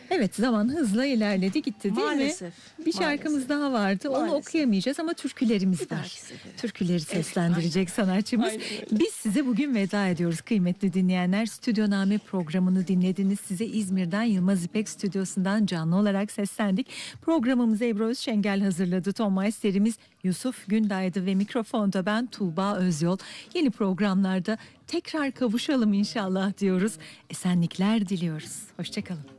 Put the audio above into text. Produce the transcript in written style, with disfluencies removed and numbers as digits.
Evet, zaman hızla ilerledi gitti değil Maalesef, mi? Bir şarkımız maalesef. daha vardı. Onu Maalesef. okuyamayacağız ama türkülerimiz Bir var. dahaki sefere. Türküleri Evet, seslendirecek sanatçımız. Aynen öyle. Biz size bugün veda ediyoruz kıymetli dinleyenler. Stüdyoname programını dinlediniz. Size İzmir'den Yılmaz İpek Stüdyosu'ndan canlı olarak seslendik. Programımızı Ebru Özşengel hazırladı. Tom Meister'imiz Yusuf Günday'dı ve mikrofonda ben Tuğba Özyol. Yeni programlarda tekrar kavuşalım inşallah diyoruz. Esenlikler diliyoruz. Hoşçakalın.